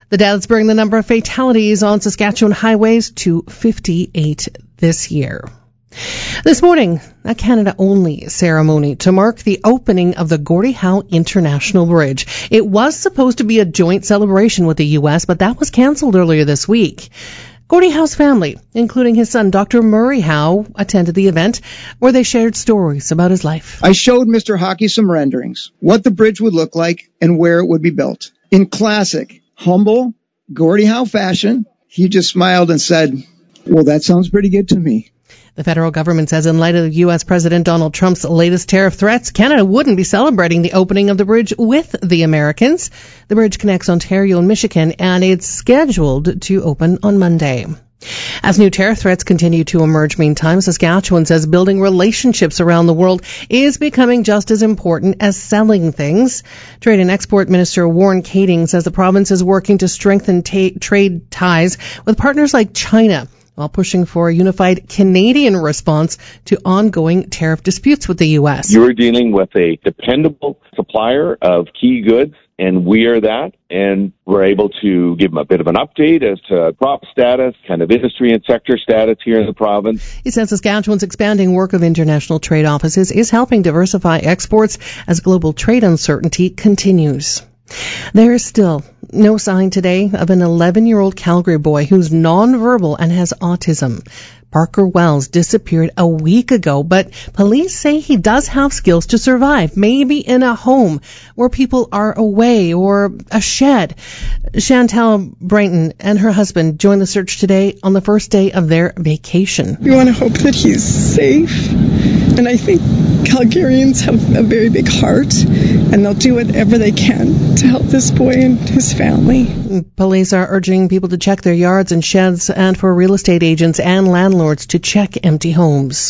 The deaths bring the number of fatalities on Saskatchewan highways to 58 this year. This morning, a Canada-only ceremony to mark the opening of the Gordie Howe International Bridge. It was supposed to be a joint celebration with the U.S., but that was canceled earlier this week. Gordie Howe's family, including his son, Dr. Murray Howe, attended the event where they shared stories about his life. I showed Mr. Hockey some renderings, what the bridge would look like and where it would be built. In classic, humble Gordie Howe fashion, he just smiled and said, "Well, that sounds pretty good to me." The federal government says in light of U.S. President Donald Trump's latest tariff threats, Canada wouldn't be celebrating the opening of the bridge with the Americans. The bridge connects Ontario and Michigan, and it's scheduled to open on Monday. As new tariff threats continue to emerge, meantime, Saskatchewan says building relationships around the world is becoming just as important as selling things. Trade and Export Minister Warren Kading says the province is working to strengthen trade ties with partners like China, while pushing for a unified Canadian response to ongoing tariff disputes with the U.S. You're dealing with a dependable supplier of key goods, and we are that, and we're able to give them a bit of an update as to crop status, kind of industry and sector status here in the province. He says Saskatchewan's expanding work of international trade offices is helping diversify exports as global trade uncertainty continues. There is still no sign today of an 11-year-old Calgary boy who's nonverbal and has autism. Parker Wells disappeared a week ago, but police say he does have skills to survive, maybe in a home where people are away or a shed. Chantal Brayton and her husband joined the search today on the first day of their vacation. We want to hope that he's safe, and I think Calgarians have a very big heart, and they'll do whatever they can to help this boy and his family. Police are urging people to check their yards and sheds, and for real estate agents and landlords to check empty homes.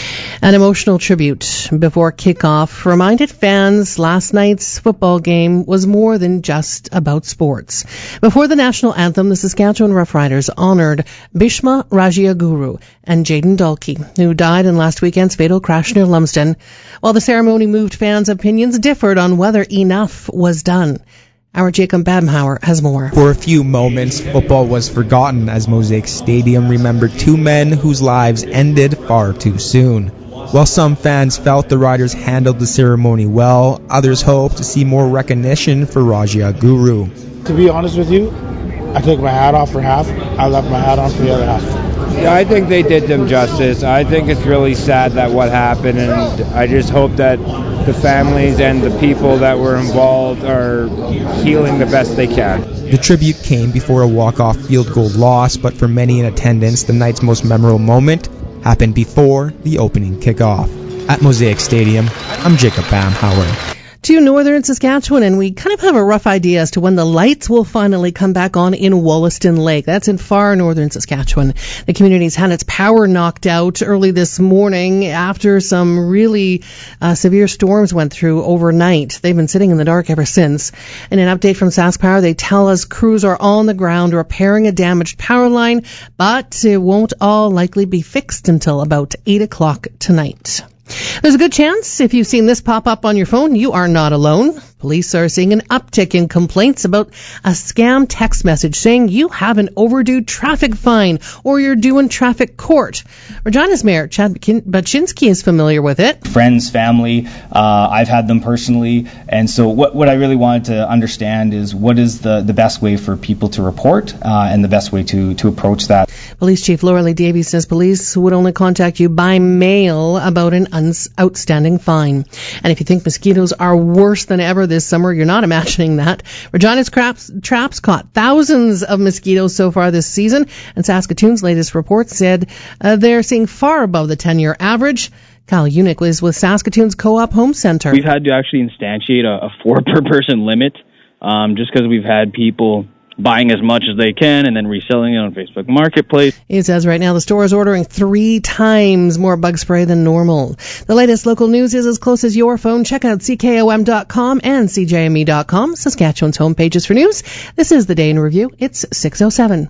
An emotional tribute before kickoff reminded fans last night's football game was more than just about sports. Before the national anthem, the Saskatchewan Roughriders honored Bhishma Rajaguru and Jaden Dalkey, who died in last weekend's fatal crash near Lumsden. While the ceremony moved fans, opinions differed on whether enough was done. Our Jacob Badenhauer has more. For a few moments, football was forgotten as Mosaic Stadium remembered two men whose lives ended far too soon. While some fans felt the Riders handled the ceremony well, others hoped to see more recognition for Rajaguru. To be honest with you, I took my hat off for half. I left my hat on for the other half. Yeah, I think they did them justice. I think it's really sad that what happened, and I just hope that the families and the people that were involved are healing the best they can. The tribute came before a walk-off field goal loss, but for many in attendance, the night's most memorable moment happened before the opening kickoff. At Mosaic Stadium, I'm Jacob Badenhauer. To northern Saskatchewan, and we kind of have a rough idea as to when the lights will finally come back on in Wollaston Lake. That's in far northern Saskatchewan. The community's had its power knocked out early this morning after some really severe storms went through overnight. They've been sitting in the dark ever since. In an update from SaskPower, they tell us crews are on the ground repairing a damaged power line, but it won't all likely be fixed until about 8 o'clock tonight. There's a good chance if you've seen this pop up on your phone, you are not alone. Police are seeing an uptick in complaints about a scam text message saying you have an overdue traffic fine or you're due in traffic court. Regina's Mayor Chad Baczynski is familiar with it. Friends, family, I've had them personally. And so what I really wanted to understand is what is the best way for people to report and the best way to approach that. Police Chief Laura Lee Davies says police would only contact you by mail about an outstanding fine. And if you think mosquitoes are worse than ever this summer, you're not imagining that. Regina's traps caught thousands of mosquitoes so far this season, and Saskatoon's latest report said they're seeing far above the 10-year average. Kyle Unick was with Saskatoon's Co-op Home Center. We've had to actually instantiate a 4 per person limit just because we've had people buying as much as they can and then reselling it on Facebook Marketplace. It says right now the store is ordering 3 times more bug spray than normal. The latest local news is as close as your phone. Check out CKOM.com and CJME.com, Saskatchewan's homepages for news. This is the Day in Review. It's 6:07.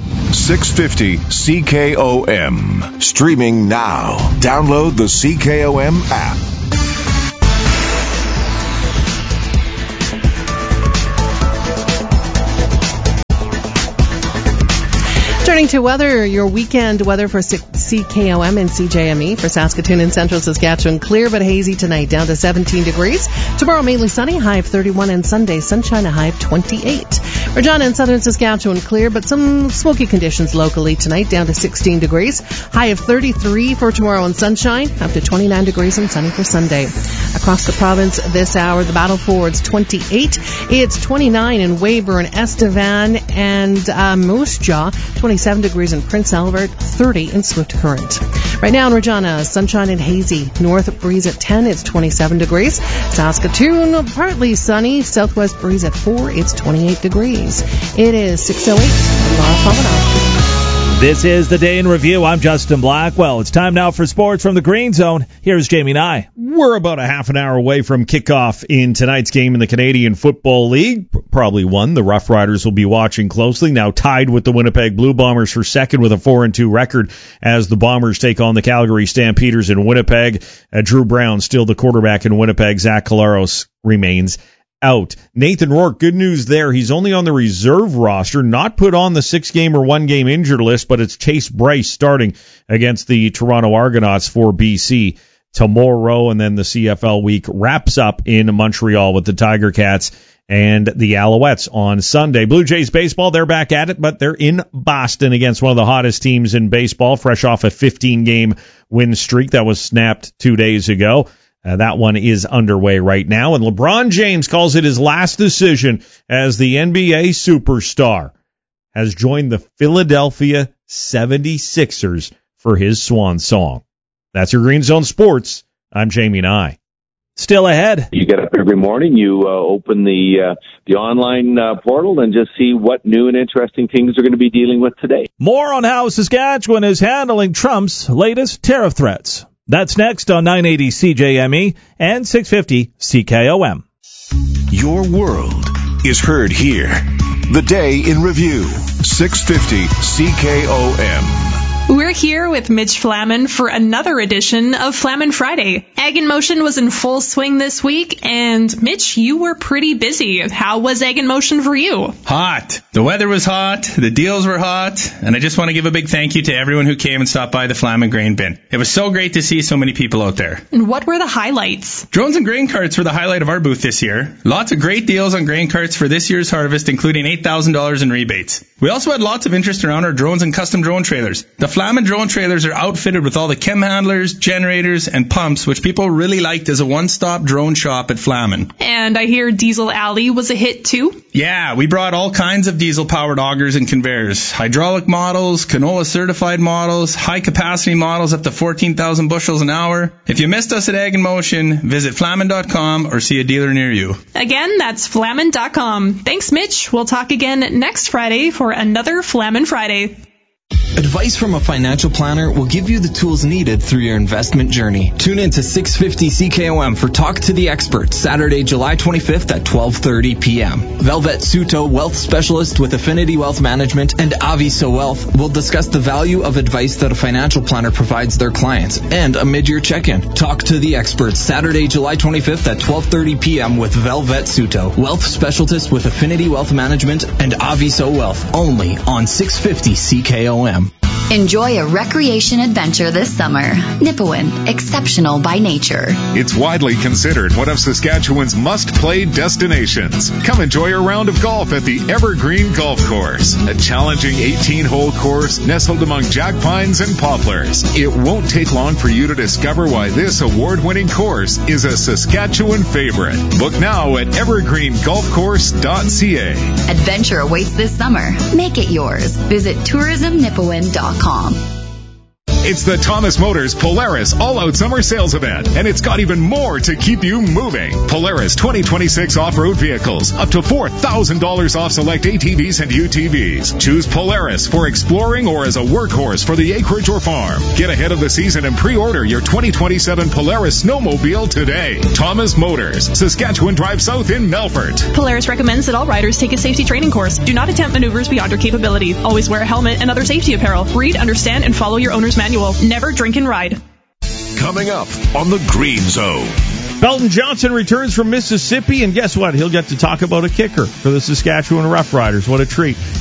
650 CKOM. Streaming now. Download the CKOM app. Turning to weather, your weekend weather for CKOM and CJME. For Saskatoon and Central Saskatchewan, clear but hazy tonight, down to 17 degrees. Tomorrow, mainly sunny, high of 31, and Sunday, sunshine, a high of 28. Regina and Southern Saskatchewan, clear, but some smoky conditions locally tonight, down to 16 degrees. High of 33 for tomorrow and sunshine, up to 29 degrees and sunny for Sunday. Across the province this hour, the Battle Fords 28. It's 29 in Weyburn, Estevan, and Moose Jaw. 27 degrees in Prince Albert, 30 in Swift Current. Right now in Regina, sunshine and hazy. North breeze at 10, it's 27 degrees. Saskatoon, partly sunny. Southwest breeze at 4, it's 28 degrees. It is 6:08. I'm Laura Palmino. This is the Day in Review. I'm Justin Blackwell. It's time now for sports from the Green Zone. Here's Jamie Nye. We're about a half an hour away from kickoff in tonight's game in the Canadian Football League. Probably one the Rough Riders will be watching closely. Now tied with the Winnipeg Blue Bombers for second with a 4-2 record as the Bombers take on the Calgary Stampeders in Winnipeg. Drew Brown still the quarterback in Winnipeg. Zach Collaros remains out. Nathan Rourke, good news there. He's only on the reserve roster, not put on the 6-game or 1-game injured list, but it's Chase Bryce starting against the Toronto Argonauts for BC tomorrow, and then the CFL week wraps up in Montreal with the Tiger Cats and the Alouettes on Sunday. Blue Jays baseball, they're back at it, but they're in Boston against one of the hottest teams in baseball, fresh off a 15-game win streak that was snapped 2 days ago. That one is underway right now, and LeBron James calls it his last decision as the NBA superstar has joined the Philadelphia 76ers for his swan song. That's your Green Zone Sports. I'm Jamie Nye. Still ahead. You get up every morning, you open the online portal and just see what new and interesting things we're going to be dealing with today. More on how Saskatchewan is handling Trump's latest tariff threats. That's next on 980 CJME and 650 CKOM. Your world is heard here. The Day in Review, 650 CKOM. We're here with Mitch Flaman for another edition of Flaman Friday. Ag in Motion was in full swing this week, and Mitch, you were pretty busy. How was Ag in Motion for you? Hot. The weather was hot, the deals were hot, and I just want to give a big thank you to everyone who came and stopped by the Flaman Grain Bin. It was so great to see so many people out there. And what were the highlights? Drones and grain carts were the highlight of our booth this year. Lots of great deals on grain carts for this year's harvest, including $8,000 in rebates. We also had lots of interest around our drones and custom drone trailers. The Flaman drone trailers are outfitted with all the chem handlers, generators, and pumps, which people really liked as a one-stop drone shop at Flaman. And I hear Diesel Alley was a hit too? Yeah, we brought all kinds of diesel-powered augers and conveyors. Hydraulic models, canola-certified models, high-capacity models up to 14,000 bushels an hour. If you missed us at Ag in Motion, visit Flaman.com or see a dealer near you. Again, that's Flaman.com. Thanks, Mitch. We'll talk again next Friday for another Flaman Friday. Advice from a financial planner will give you the tools needed through your investment journey. Tune in to 650 CKOM for Talk to the Expert, Saturday, July 25th at 12:30 p.m. Velvet Suto, wealth specialist with Affinity Wealth Management, and Aviso Wealth will discuss the value of advice that a financial planner provides their clients and a mid-year check-in. Talk to the Expert, Saturday, July 25th at 12:30 p.m. with Velvet Suto, wealth specialist with Affinity Wealth Management and Aviso Wealth, only on 650 CKOM. Enjoy a recreation adventure this summer. Nipawin, exceptional by nature. It's widely considered one of Saskatchewan's must-play destinations. Come enjoy a round of golf at the Evergreen Golf Course, a challenging 18-hole course nestled among jack pines and poplars. It won't take long for you to discover why this award-winning course is a Saskatchewan favorite. Book now at evergreengolfcourse.ca. Adventure awaits this summer. Make it yours. Visit tourismnipawin.com. It's the Thomas Motors Polaris All-Out Summer Sales Event, and it's got even more to keep you moving. Polaris 2026 off-road vehicles, up to $4,000 off select ATVs and UTVs. Choose Polaris for exploring or as a workhorse for the acreage or farm. Get ahead of the season and pre-order your 2027 Polaris snowmobile today. Thomas Motors, Saskatchewan Drive South in Melfort. Polaris recommends that all riders take a safety training course. Do not attempt maneuvers beyond your capability. Always wear a helmet and other safety apparel. Read, understand, and follow your owner's manual. Never drink and ride. Coming up on the Green Zone. Belton Johnson returns from Mississippi, and guess what? He'll get to talk about a kicker for the Saskatchewan Roughriders. What a treat.